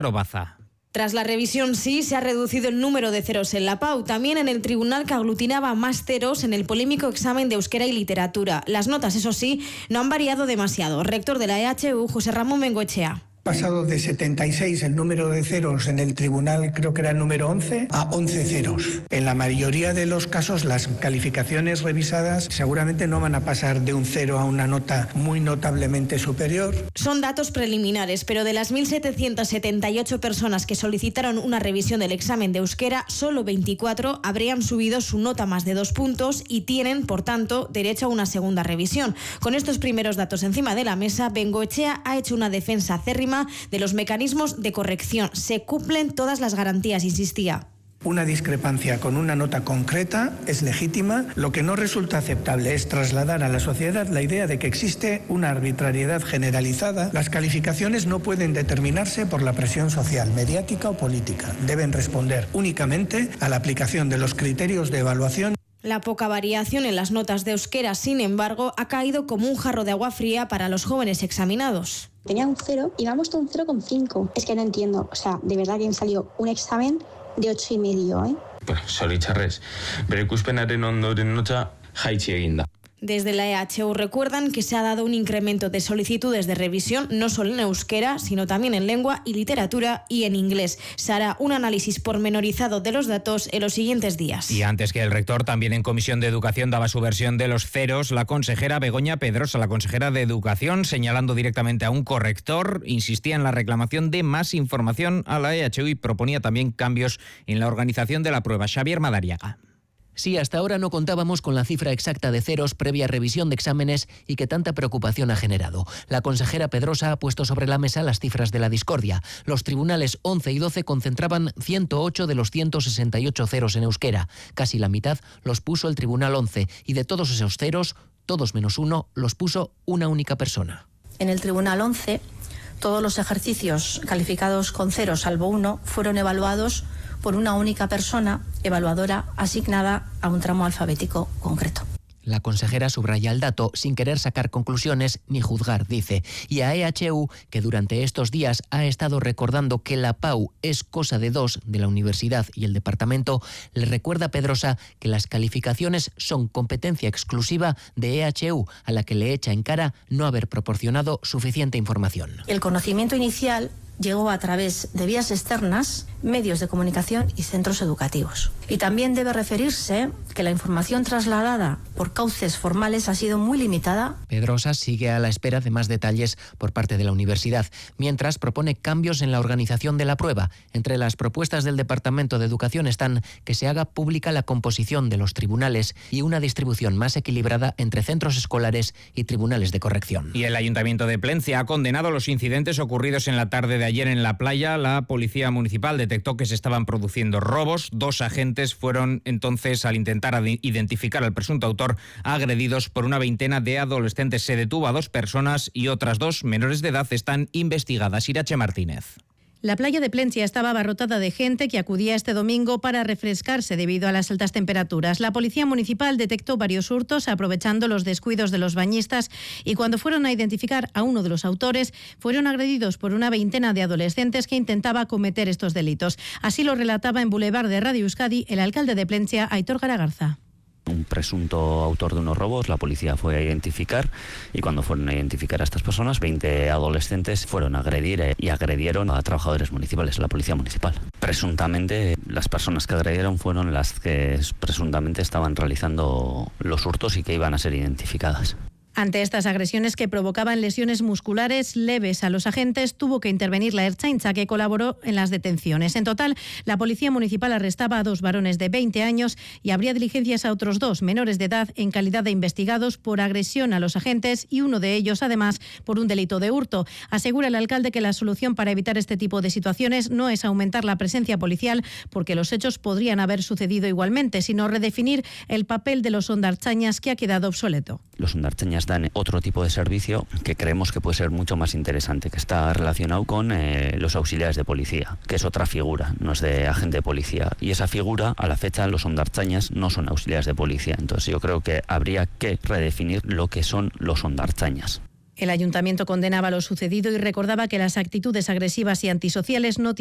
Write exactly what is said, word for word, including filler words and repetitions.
Robaza. Tras la revisión sí, se ha reducido el número de ceros en la P A U, también en el tribunal que aglutinaba más ceros en el polémico examen de euskera y literatura. Las notas, eso sí, no han variado demasiado. Rector de la E H U, José Ramón Bengoechea. Pasado de setenta y seis el número de ceros en el tribunal, creo que era el número once, a once ceros. En la mayoría de los casos las calificaciones revisadas seguramente no van a pasar de un cero a una nota muy notablemente superior. Son datos preliminares, pero de las mil setecientas setenta y ocho personas que solicitaron una revisión del examen de euskera, solo veinticuatro habrían subido su nota más de dos puntos y tienen, por tanto, derecho a una segunda revisión. Con estos primeros datos encima de la mesa, Bengoechea ha hecho una defensa acérrima de los mecanismos de corrección. Se cumplen todas las garantías, insistía. Una discrepancia con una nota concreta es legítima. Lo que no resulta aceptable es trasladar a la sociedad la idea de que existe una arbitrariedad generalizada. Las calificaciones no pueden determinarse por la presión social, mediática o política. Deben responder únicamente a la aplicación de los criterios de evaluación. La poca variación en las notas de euskera, sin embargo, ha caído como un jarro de agua fría para los jóvenes examinados. Tenía un cero y me han puesto un cero coma cinco. Es que no entiendo, o sea, de verdad que me salió un examen de ocho y medio, ¿eh? Bueno, zoritxarrez, bere ikuspenaren ondoren nota jaitsi eginda. Desde la E H U recuerdan que se ha dado un incremento de solicitudes de revisión no solo en euskera, sino también en lengua y literatura y en inglés. Se hará un análisis pormenorizado de los datos en los siguientes días. Y antes que el rector, también en Comisión de Educación daba su versión de los ceros, la consejera Begoña Pedrosa, la consejera de Educación, señalando directamente a un corrector, insistía en la reclamación de más información a la E H U y proponía también cambios en la organización de la prueba. Xavier Madariaga. Sí, hasta ahora no contábamos con la cifra exacta de ceros previa revisión de exámenes y que tanta preocupación ha generado. La consejera Pedrosa ha puesto sobre la mesa las cifras de la discordia. Los tribunales once y doce concentraban ciento ocho de los ciento sesenta y ocho ceros en euskera. Casi la mitad los puso el tribunal once y de todos esos ceros, todos menos uno, los puso una única persona. En el tribunal once, todos los ejercicios calificados con cero, salvo uno, fueron evaluados por una única persona evaluadora asignada a un tramo alfabético concreto. La consejera subraya el dato sin querer sacar conclusiones ni juzgar, dice. Y a E H U, que durante estos días ha estado recordando que la P A U es cosa de dos, de la universidad y el departamento, le recuerda a Pedrosa que las calificaciones son competencia exclusiva de E H U, a la que le echa en cara no haber proporcionado suficiente información. El conocimiento inicial llegó a través de vías externas, medios de comunicación y centros educativos. Y también debe referirse que la información trasladada por cauces formales ha sido muy limitada. Pedrosa sigue a la espera de más detalles por parte de la universidad, mientras propone cambios en la organización de la prueba. Entre las propuestas del Departamento de Educación están que se haga pública la composición de los tribunales y una distribución más equilibrada entre centros escolares y tribunales de corrección. Y el Ayuntamiento de Plencia ha condenado los incidentes ocurridos en la tarde de ayer en la playa. La Policía Municipal detectó que se estaban produciendo robos. Dos agentes fueron entonces, al intentar identificar al presunto autor, agredidos por una veintena de adolescentes. Se detuvo a dos personas y otras dos menores de edad están investigadas. Irache Martínez. La playa de Plencia estaba abarrotada de gente que acudía este domingo para refrescarse debido a las altas temperaturas. La Policía Municipal detectó varios hurtos aprovechando los descuidos de los bañistas y cuando fueron a identificar a uno de los autores fueron agredidos por una veintena de adolescentes que intentaba cometer estos delitos. Así lo relataba en Boulevard de Radio Euskadi el alcalde de Plencia, Aitor Garagarza. Un presunto autor de unos robos, la policía fue a identificar y cuando fueron a identificar a estas personas, veinte adolescentes fueron a agredir y agredieron a trabajadores municipales, la policía municipal. Presuntamente, las personas que agredieron fueron las que presuntamente estaban realizando los hurtos y que iban a ser identificadas. Ante estas agresiones que provocaban lesiones musculares leves a los agentes, tuvo que intervenir la Ertzaintza, que colaboró en las detenciones. En total, la Policía Municipal arrestaba a dos varones de veinte años y abría diligencias a otros dos menores de edad en calidad de investigados por agresión a los agentes y uno de ellos, además, por un delito de hurto. Asegura el alcalde que la solución para evitar este tipo de situaciones no es aumentar la presencia policial, porque los hechos podrían haber sucedido igualmente, sino redefinir el papel de los hondartzañas, que ha quedado obsoleto. Los hondartzañas dan otro tipo de servicio que creemos que puede ser mucho más interesante, que está relacionado con eh, los auxiliares de policía, que es otra figura, no es de agente de policía. Y esa figura, a la fecha, los hondartzañas no son auxiliares de policía. Entonces yo creo que habría que redefinir lo que son los hondartzañas. El ayuntamiento condenaba lo sucedido y recordaba que las actitudes agresivas y antisociales no